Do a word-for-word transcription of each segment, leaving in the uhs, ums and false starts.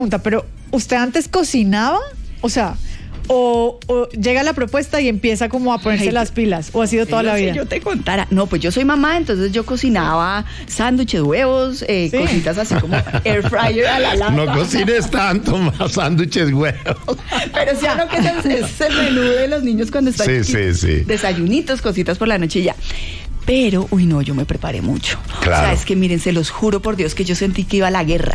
Pero ¿usted antes cocinaba? O sea, o, o llega la propuesta y empieza como a ponerse Ay, las pilas, o ha sido toda la vida. Si yo te contara, no, pues yo soy mamá, entonces yo cocinaba sándwiches, huevos, eh, ¿Sí? cositas así como air fryer a la lata. No cocines tanto más sándwiches, huevos. Pero sí, no, que es, es el menú de los niños cuando están sí, sí, sí. Desayunitos, cositas por la noche y ya. Pero, uy, no, yo me preparé mucho. Claro. O sea, es que miren, se los juro por Dios que yo sentí que iba a la guerra.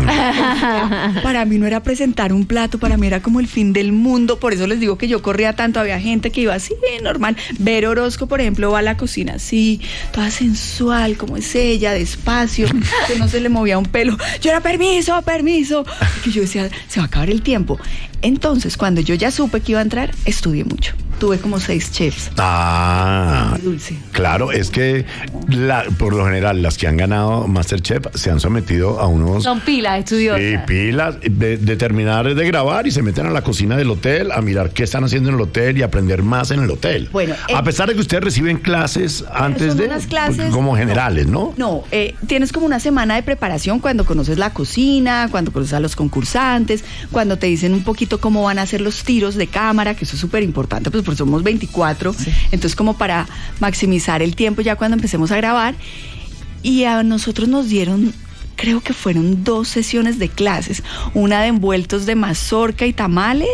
Mm. Para mí no era presentar un plato, para mí era como el fin del mundo. Por eso les digo que yo corría tanto. Había gente que iba así, normal. Vero Orozco, por ejemplo, va a la cocina así, toda sensual, como es ella, despacio, que no se le movía un pelo. Yo era, permiso, permiso. Que yo decía, se va a acabar el tiempo. Entonces, cuando yo ya supe que iba a entrar, estudié mucho. Tuve como seis chefs. Ah, dulce. Claro, es que la, por lo general las que han ganado MasterChef se han sometido a unos... Son pilas, estudiosas. Sí, pilas, de, de terminar de grabar y se meten a la cocina del hotel a mirar qué están haciendo en el hotel y aprender más en el hotel. Bueno, eh, a pesar de que ustedes reciben clases antes de... Unas clases, como generales, ¿no? No, no eh, tienes como una semana de preparación cuando conoces la cocina, cuando conoces a los concursantes, cuando te dicen un poquito cómo van a hacer los tiros de cámara, que eso es súper importante, pues porque somos veinticuatro, sí. Entonces como para maximizar el tiempo ya cuando empecemos a grabar. Y a nosotros nos dieron, creo que fueron dos sesiones de clases, una de envueltos de mazorca y tamales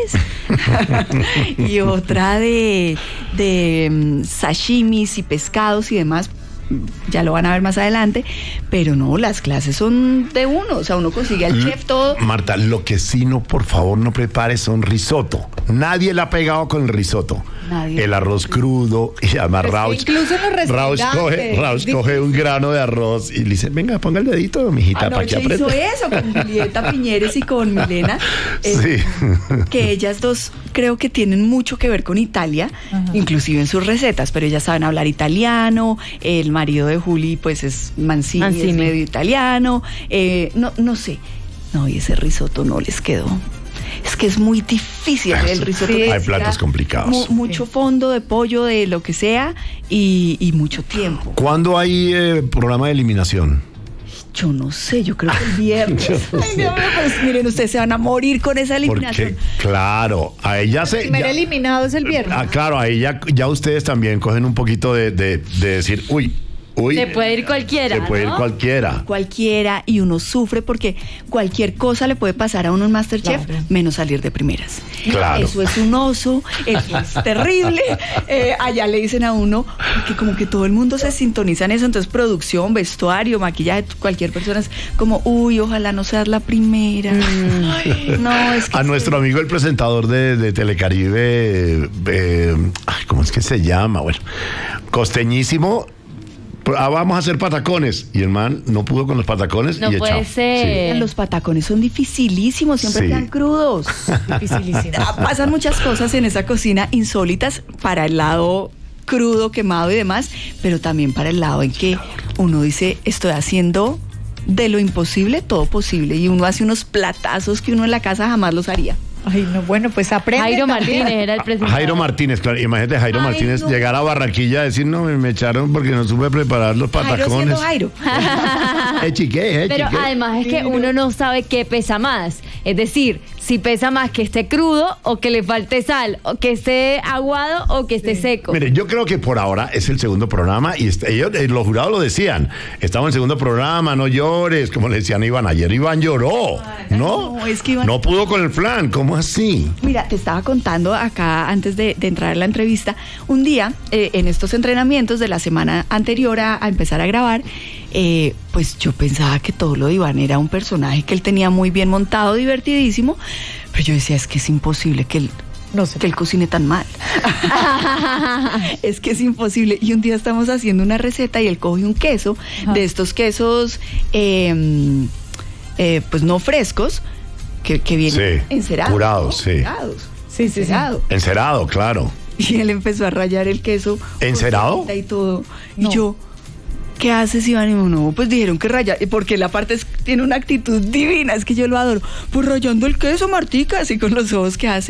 y otra de, de um, sashimis y pescados y demás. Ya lo van a ver más adelante, pero no, las clases son de uno, o sea, uno consigue al chef todo. Marta, lo que sí no, por favor, no prepares son risotto. Nadie le ha pegado con el risotto. Nadie. El arroz crudo, y además Rauch, incluso los Rauch coge, Rauch coge un grano de arroz y le dice, venga, ponga el dedito, mijita, para que aprenda. Hizo eso con Julieta Piñeres y con Milena, eh, sí. Que ellas dos creo que tienen mucho que ver con Italia, ajá, inclusive en sus recetas, pero ellas saben hablar italiano. El marido de Juli pues es Mancini, Mancini. Es medio italiano, eh, no, no sé, no, y ese risotto no les quedó. Es que es muy difícil el risotto. Sí, hay platos complicados. Mu- mucho fondo de pollo, de lo que sea, y, y mucho tiempo. ¿Cuándo hay eh, programa de eliminación? Yo no sé, yo creo que el viernes. No Ay, Dios mío, pues miren, ustedes se van a morir con esa eliminación. Porque, claro, a ella se... El primer ya, eliminado es el viernes. Ah, claro, a ella ya ustedes también cogen un poquito de, de, de decir, uy, uy. Se puede ir cualquiera, Se puede ¿no? ir cualquiera. Cualquiera, y uno sufre porque cualquier cosa le puede pasar a uno en MasterChef, claro, menos salir de primeras. Claro. Eso es un oso, eso es terrible. Eh, allá le dicen a uno, porque como que todo el mundo se sintoniza en eso, entonces producción, vestuario, maquillaje, cualquier persona es como, uy, ojalá no seas la primera. Mm. Ay, no, es que a sí. Nuestro amigo el presentador de, de Telecaribe, eh, ay, ¿cómo es que se llama? Bueno, costeñísimo. Ah, vamos a hacer patacones. Y el man no pudo con los patacones. No y puede echó. ser. Sí. Los patacones son dificilísimos, siempre sí. Están crudos. Dificilísimos. Pasan muchas cosas en esa cocina insólitas para el lado crudo, quemado y demás, pero también para el lado en que uno dice, estoy haciendo de lo imposible todo posible. Y uno hace unos platazos que uno en la casa jamás los haría. Ay, no, bueno, pues aprende. Jairo también. Martínez era el presentador. Jairo Martínez, claro. Imagínate Jairo Ay, Martínez no. llegar a Barranquilla a decir, no, me, me echaron porque no supe preparar los patacones. Jairo Jairo. Eh, chique, eh, Pero chique. además es que uno no sabe qué pesa más. Es decir, si pesa más que esté crudo o que le falte sal, o que esté aguado o que esté sí. seco. Mire, yo creo que por ahora es el segundo programa y está, ellos, eh, los jurados lo decían. Estamos en el segundo programa, no llores, como le decían a Iván. Ayer Iván lloró, Ay, ¿no? No, es que Iván... no pudo con el flan, ¿cómo así? Mira, te estaba contando acá antes de, de entrar a la entrevista, un día eh, en estos entrenamientos de la semana anterior a, a empezar a grabar, eh, pues yo pensaba que todo lo de Iván era un personaje que él tenía muy bien montado, divertidísimo, pero yo decía, es que es imposible que él, no sé, que él cocine tan mal. Es que es imposible. Y un día estamos haciendo una receta y él coge un queso, ajá, de estos quesos, eh, eh, pues no frescos, que, que vienen sí, encerados. Curados, ¿no? sí. Curados. Sí, encerado. Sí. Encerado, claro. Y él empezó a rayar el queso. ¿Encerado? Y todo. No. Y yo, ¿qué haces, Iván? Y yo, no, pues dijeron que rayar, porque la parte es, tiene una actitud divina, es que yo lo adoro. Pues rayando el queso, Martica, así con los ojos que hace.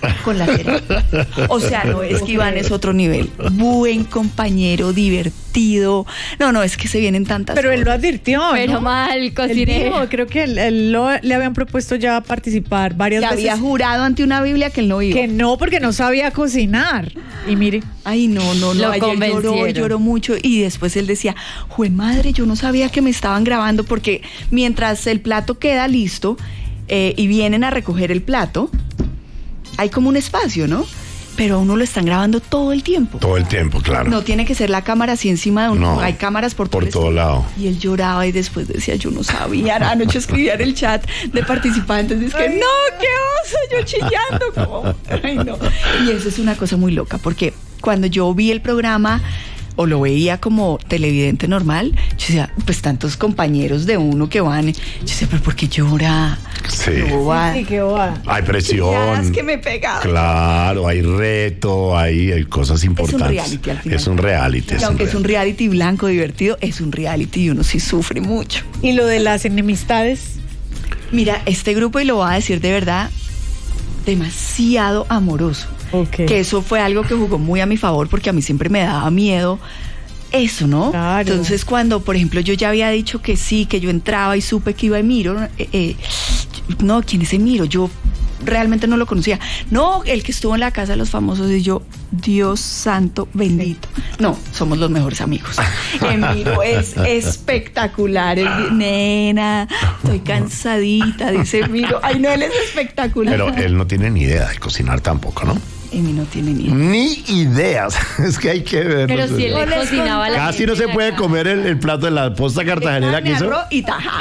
con la serie. O sea, no, es que Iván es otro nivel. Buen compañero, divertido. No, no, es que se vienen tantas Pero cosas. él lo advirtió, Pero ¿no? mal, Él cocinero. dijo, creo que él, él lo- le habían propuesto ya participar varias Le veces. había jurado ante una Biblia que él no iba. Que no, porque no sabía cocinar. Y mire, Ay, no, no, no. Lo Ayer lloró, convencieron. lloró mucho. Y después él decía, jue madre, yo no sabía que me estaban grabando, porque mientras el plato queda listo eh, y vienen a recoger el plato, hay como un espacio, ¿no? Pero a uno lo están grabando todo el tiempo. Todo el tiempo, claro. No tiene que ser la cámara así encima de uno. No, Hay cámaras por todo, por el todo estudio. lado. Y él lloraba y después decía, yo no sabía. Anoche escribía en el chat de participantes. Dice que, no, qué oso, yo chillando. Como, ay, no. Y eso es una cosa muy loca, porque cuando yo vi el programa o lo veía como televidente normal, yo decía, pues tantos compañeros de uno que van. Yo decía, pero ¿por qué llora? Sí. No va. sí, qué bobada. Hay Ya, presión. es que me pegaba. Claro, hay reto, hay, hay cosas importantes. reality al final. Es un reality. Y aunque es un reality blanco divertido, es un reality y uno sí sufre mucho. Y lo de las enemistades. Mira, este grupo, y lo voy a decir de verdad, demasiado amoroso. Ok. Que eso fue algo que jugó muy a mi favor, porque a mí siempre me daba miedo eso, ¿no? Claro. Entonces, cuando, por ejemplo, yo ya había dicho que sí, que yo entraba y supe que iba Emiro, eh, eh, no, ¿quién es Emiro? Yo realmente no lo conocía. No, el que estuvo en la casa de los famosos, y yo, Dios santo bendito. No, somos los mejores amigos. Emiro es espectacular. Él di- nena, estoy cansadita, dice Emiro. Ay, no, él es espectacular. Pero él no tiene ni idea de cocinar tampoco, ¿no? Emi no tiene ni idea. Ni ideas. Es que hay que ver. Pero si él le cocinaba a la Casi gente no se en puede la comer el, el plato de la posta cartagenera que Carne, hizo. arroz y tajá.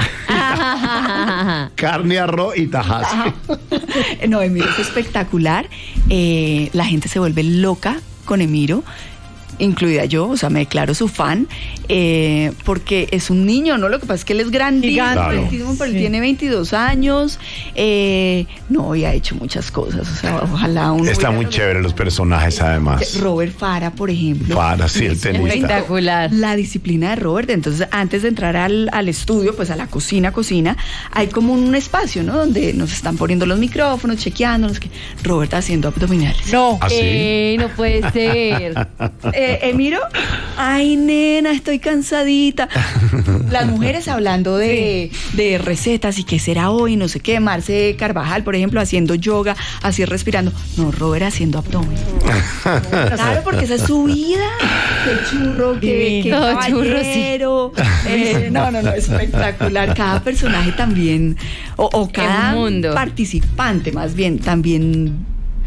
casa. Carne, arroz y tajas. No, Emiro es espectacular. Eh, la gente se vuelve loca con Emiro, incluida yo, o sea, me declaro su fan, eh, porque es un niño, ¿no? Lo que pasa es que él es grandísimo, Gigante. grandísimo, pero él Sí. tiene veintidós años, eh, no, y ha hecho muchas cosas, o sea, ojalá uno... Está hubiera muy logrado- chévere los personajes, además. Robert Farah, por ejemplo. Farah, sí, el tenista. Espectacular. La disciplina de Robert, entonces antes de entrar al, al estudio, pues a la cocina, cocina, hay como un espacio, ¿no? Donde nos están poniendo los micrófonos, chequeando, no sé qué. Robert haciendo abdominales. No. ¿Ah, sí? Ey, no puede ser. Eh, Emiro, ay nena, estoy cansadita. Las mujeres hablando de, de recetas y qué será hoy, no sé qué. Marce Carvajal, por ejemplo, haciendo yoga, así respirando. No, Robert haciendo abdomen. Claro, porque esa es su vida. Qué churro, qué, qué Divino. No, churro, sí. caballero. Eh, no, no, no, espectacular. Cada personaje también, o, o cada mundo. participante más bien, también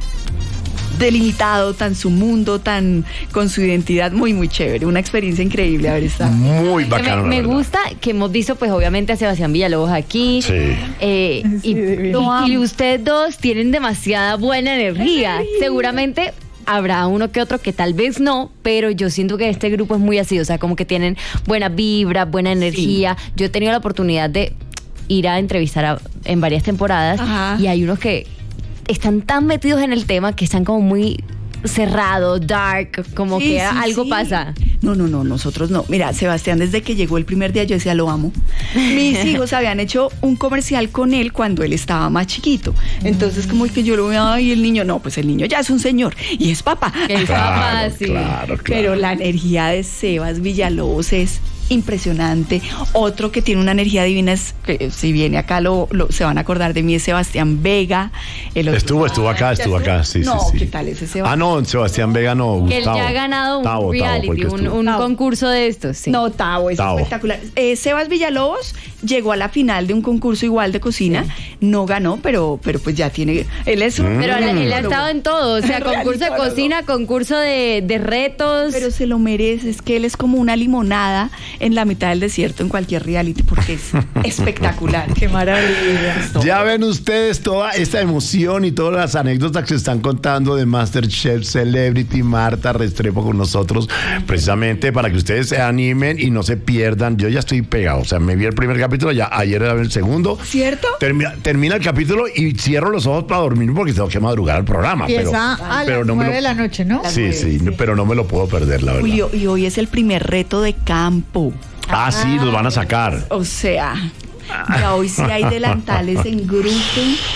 delimitado, tan su mundo, tan con su identidad, muy, muy chévere. Una experiencia increíble haber estado. Muy Que bacano. me, la me verdad. gusta que hemos visto, pues obviamente a Sebastián Villalobos aquí. Sí. Eh, Sí, y, divino. y- y ustedes dos tienen demasiada buena energía. Seguramente habrá uno que otro que tal vez no, pero yo siento que este grupo es muy así, o sea, como que tienen buena vibra, buena energía. Yo he tenido la oportunidad de ir a entrevistar a- en varias temporadas Ajá. y hay unos que están tan metidos en el tema que están como muy cerrados, dark, como Sí, que sí, algo sí. pasa. No, no, no, nosotros no. Mira, Sebastián, desde que llegó el primer día, yo decía, lo amo. Mis hijos habían hecho un comercial con él cuando él estaba más chiquito. Entonces, como que yo lo veo, ay, el niño, no, pues el niño ya es un señor y es papá. Es papá, Claro, sí. claro, claro. Pero la energía de Sebas Villalobos es impresionante. Otro que tiene una energía divina es, que si viene acá lo, lo- se van a acordar de mí, es Sebastián Vega. El otro- Estuvo, estuvo acá, ¿Ya estuvo acá, sí, no, sí, sí. ¿qué tal ese Sebastián? Ah, no, Sebastián Vega no, Que él Gustavo. ya ha ganado un Tavo, Tavo, reality, porque un, estuvo. un Tavo. concurso de estos, sí. No, Tavo, es Tavo. espectacular. Eh, Sebas Villalobos llegó a la final de un concurso igual de cocina, no ganó, pero, pero pues ya tiene, él es un... Pero él, él ha estado en todo, o sea, concurso de Realizador. cocina, concurso de, de retos. Pero se lo merece, es que él es como una limonada en la mitad del desierto en cualquier reality, porque es espectacular. Qué maravilla. Ya ven ustedes toda esta emoción y todas las anécdotas que se están contando de MasterChef Celebrity, Marta Restrepo con nosotros, precisamente para que ustedes se animen y no se pierdan. Yo ya estoy pegado, o sea, me vi el primer capítulo, ya ayer era el segundo. ¿Cierto? Termina, termina el capítulo y cierro los ojos para dormir porque tengo que madrugar al programa. Pero, Empieza a pero las no me nueve lo- de la noche, ¿no? Sí, sí, pero no me lo puedo perder, la verdad. Julio, y hoy es el primer reto de campo. Ah, sí, los van a sacar. O sea, ya hoy sí hay delantales en grupo.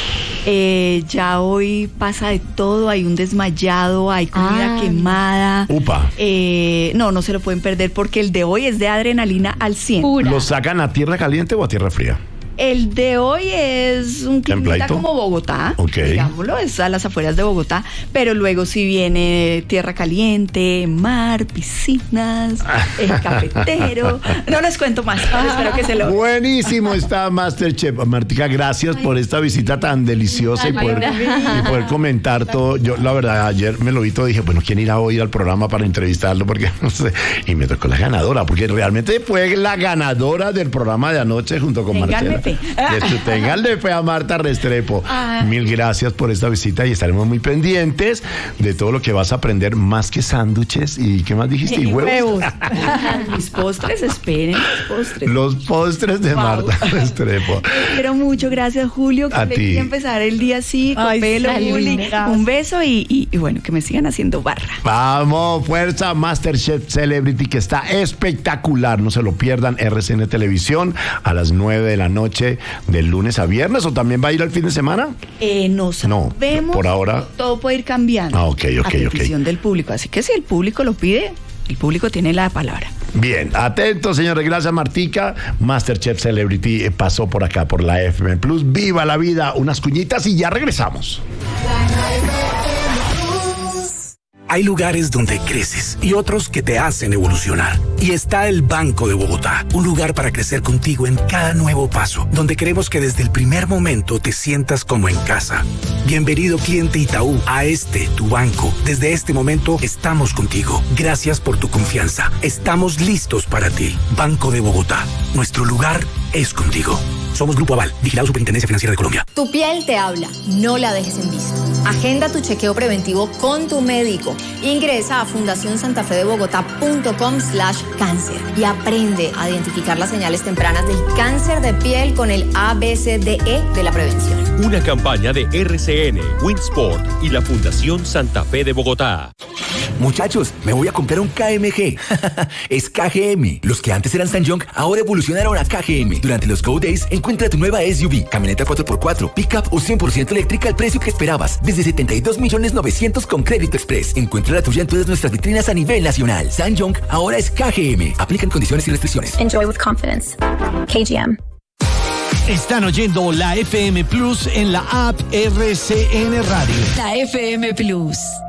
Eh, ya hoy pasa de todo, hay un desmayado, hay comida Ah. quemada. Upa. Eh, no, no se lo pueden perder porque el de hoy es de adrenalina al cien. Pura. ¿Lo sacan a tierra caliente o a tierra fría? El de hoy es un clima ¿Templadito? como Bogotá, Ok. digámoslo, es a las afueras de Bogotá, pero luego sí viene tierra caliente, mar, piscinas, el cafetero. No les cuento más, pero espero que se lo... Buenísimo está Masterchef. Martica, gracias por esta visita tan deliciosa y poder, y poder comentar todo. Yo, la verdad, ayer me lo vi todo y dije, bueno, ¿quién irá hoy al programa para entrevistarlo? Porque no sé. Y me tocó la ganadora, porque realmente fue la ganadora del programa de anoche junto con Ténganme Marcela. fe. Esto, Ténganle fe a Marta Restrepo. Ah. Mil gracias por esta visita y estaremos muy pendientes de todo lo que vas a aprender, más que sándwiches y ¿qué más dijiste? Y Y huevos. Huevos. Mis postres, esperen, mis postres. Los postres de Wow. Marta Restrepo. Te quiero mucho, gracias Julio, que A me ti. quería empezar el día así, con Ay, pelo, sí, Juli. linda. Un beso y, y, y bueno, que me sigan haciendo barra. Vamos, fuerza, Masterchef Celebrity, que está espectacular. No se lo pierdan, R C N Televisión, a las nueve de la noche, del lunes a viernes, o también va a ir al fin de semana. Eh, no No, sabemos. por ahora- Todo puede ir cambiando. Ah, ok, ok, a ok. petición del público. Así que si el público lo pide, el público tiene la palabra. Bien, atentos, señores. Gracias, Martica. Masterchef Celebrity eh, pasó por acá, por la F M Plus. ¡Viva la vida! Unas cuñitas y ya regresamos. Hay lugares donde creces y otros que te hacen evolucionar. Y está el Banco de Bogotá, un lugar para crecer contigo en cada nuevo paso, donde queremos que desde el primer momento te sientas como en casa. Bienvenido, cliente Itaú, a este, tu banco. Desde este momento estamos contigo. Gracias por tu confianza. Estamos listos para ti. Banco de Bogotá, nuestro lugar es contigo. Somos Grupo Aval, vigilado Superintendencia Financiera de Colombia. Tu piel te habla, no la dejes en visto. Agenda tu chequeo preventivo con tu médico. Ingresa a fundacionsantafedebogotá.com slash cáncer y aprende a identificar las señales tempranas del cáncer de piel con el A B C D E de la prevención. Una campaña de R C N, Winsport y la Fundación Santa Fe de Bogotá. Muchachos, me voy a comprar un K M G. Es K G M. Los que antes eran Sanyong ahora evolucionaron a K G M. Durante los Go Days, encuentra tu nueva S U V, camioneta cuatro por cuatro, pickup o cien por ciento eléctrica al precio que esperabas. Desde setenta y dos millones novecientos con Crédito Express. Encuentra la tuya en todas nuestras vitrinas a nivel nacional. Sanyong ahora es K G M. Aplican condiciones y restricciones. Enjoy with confidence. K G M. Están oyendo la F M Plus en la app R C N Radio. La F M Plus.